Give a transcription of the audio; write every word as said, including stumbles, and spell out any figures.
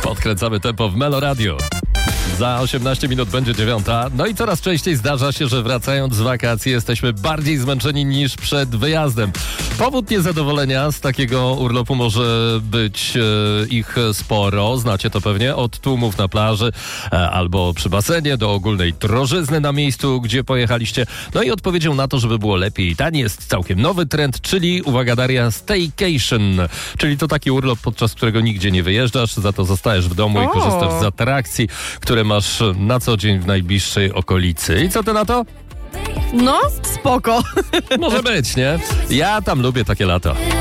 Podkręcamy tempo w Melo Radio. Za osiemnaście minut będzie dziewiąta. No i coraz częściej zdarza się, że wracając z wakacji jesteśmy bardziej zmęczeni niż przed wyjazdem. Powód niezadowolenia z takiego urlopu może być e, ich sporo. Znacie to pewnie od tłumów na plaży e, albo przy basenie do ogólnej drożyzny na miejscu, gdzie pojechaliście. No i odpowiedzią na to, żeby było lepiej i taniej, jest całkiem nowy trend, czyli, uwaga Daria, staycation. Czyli to taki urlop, podczas którego nigdzie nie wyjeżdżasz, za to zostajesz w domu O. i korzystasz z atrakcji, które masz na co dzień w najbliższej okolicy. I co ty na to? No, spoko. Może być, nie? Ja tam lubię takie lata.